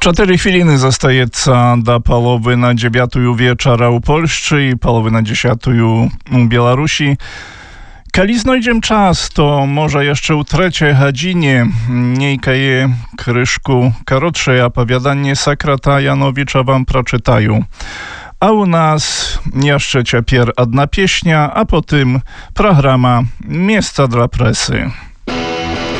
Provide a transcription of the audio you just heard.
4 chwiliny zostajeца do połowy na 9 wieczora u Polszczy i połowy na 10 u Białorusi. Kali znajdziemy czas, to może jeszcze u trzeciej godzinie niejka je kryszku korotsze opowiadanie Sakrata Janowicza wam przeczytają. A u nas jeszcze ciapier jedna pieśnia, a potem programa Miejsca dla presy.